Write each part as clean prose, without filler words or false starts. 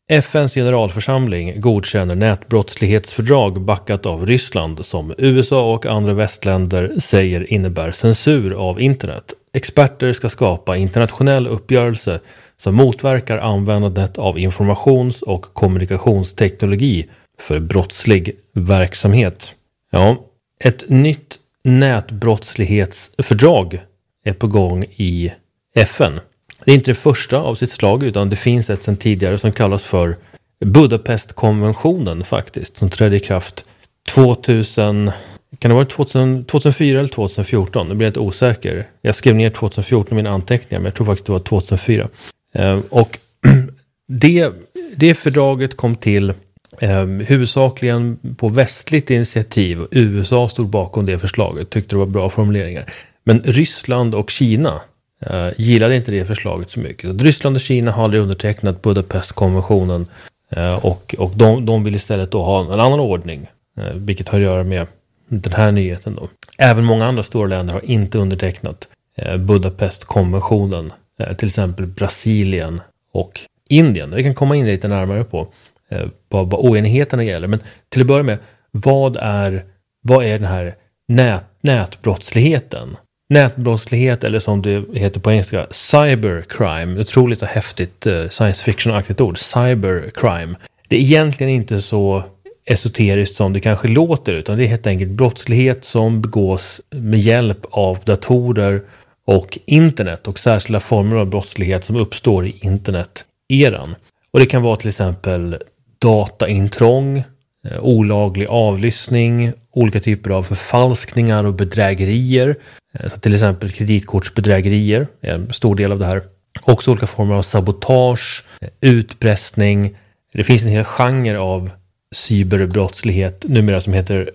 FNs generalförsamling godkänner nätbrottslighetsfördrag backat av Ryssland som USA och andra västländer säger innebär censur av internet. Experter ska skapa internationell uppgörelse som motverkar användandet av informations- och kommunikationsteknologi för brottslig verksamhet. Ja, ett nytt nätbrottslighetsfördrag är på gång i FN. Det är inte det första av sitt slag, utan det finns ett sedan tidigare som kallas för Budapestkonventionen faktiskt, som trädde i kraft 2004 eller 2014, det blir lite osäker. Jag skrev ner 2014 i mina anteckningar, men jag tror faktiskt det var 2004. Och det fördraget kom till huvudsakligen på västligt initiativ. USA stod bakom det förslaget, tyckte det var bra formuleringar. Men Ryssland och Kina gillade inte det förslaget så mycket. Så Ryssland och Kina har aldrig undertecknat Budapestkonventionen och de vill istället då ha en annan ordning, vilket har att göra med den här nyheten då. Även många andra stora länder har inte undertecknat Budapestkonventionen, till exempel Brasilien och Indien. Vi kan komma in lite närmare på vad oenigheterna gäller. Men till att börja med, vad är den här nätbrottsligheten? Nätbrottslighet, eller som det heter på engelska, cybercrime. Otroligt och häftigt science fiction-aktigt ord. Cybercrime. Det är egentligen inte så esoteriskt som det kanske låter, utan det är helt enkelt brottslighet som begås med hjälp av datorer och internet, och särskilda former av brottslighet som uppstår i internet-eran. Och det kan vara till exempel dataintrång, olaglig avlyssning, olika typer av förfalskningar och bedrägerier. Så till exempel kreditkortsbedrägerier är en stor del av det här. Också olika former av sabotage, utpressning. Det finns en hel genre av cyberbrottslighet numera som heter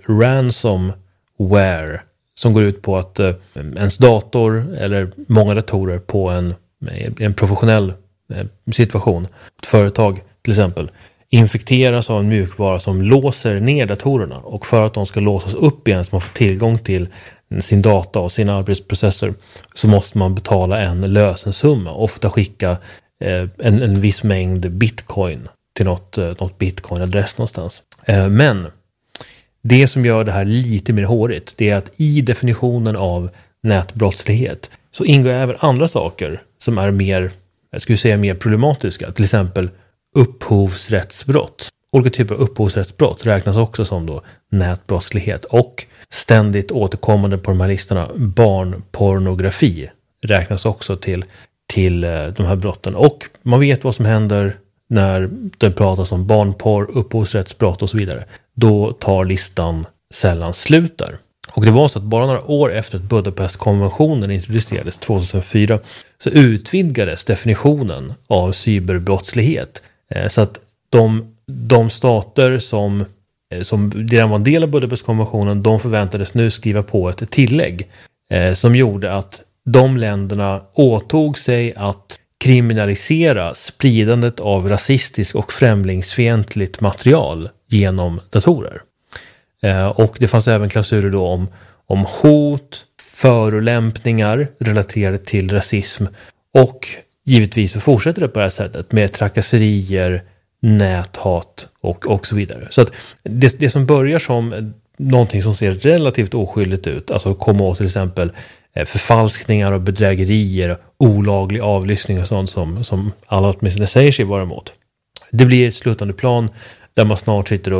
ransomware, som går ut på att ens dator eller många datorer på en professionell situation, ett företag till exempel, infekteras av en mjukvara som låser ner datorerna, och för att de ska låsas upp igen så man får tillgång till sin data och sina arbetsprocesser, så måste man betala en lösensumma, ofta skicka en viss mängd bitcoin till något bitcoin-adress någonstans. Men det som gör det här lite mer hårigt, det är att i definitionen av nätbrottslighet så ingår även andra saker som är mer problematiska, till exempel upphovsrättsbrott. Olika typer av upphovsrättsbrott räknas också som då nätbrottslighet, och ständigt återkommande på de här listorna barnpornografi räknas också till de här brotten. Och man vet vad som händer när det pratas om barnporr, upphovsrättsbrott och så vidare. Då tar listan sällan slut där. Och det var så att bara några år efter att Budapestkonventionen introducerades 2004 så utvidgades definitionen av cyberbrottslighet. Så att de stater som redan var en del av Budapestkonventionen, de förväntades nu skriva på ett tillägg som gjorde att de länderna åtog sig att kriminalisera spridandet av rasistiskt och främlingsfientligt material genom datorer. Och det fanns även klausuler då om hot, förolämpningar relaterade till rasism, och givetvis så fortsätter det på det här sättet med trakasserier, näthat och så vidare. Så att det som börjar som någonting som ser relativt oskyldigt ut, alltså komma åt till exempel förfalskningar och bedrägerier, olaglig avlyssning och sånt som alla åtminstone säger sig vara emot. Det blir ett slutande plan där man snart sitter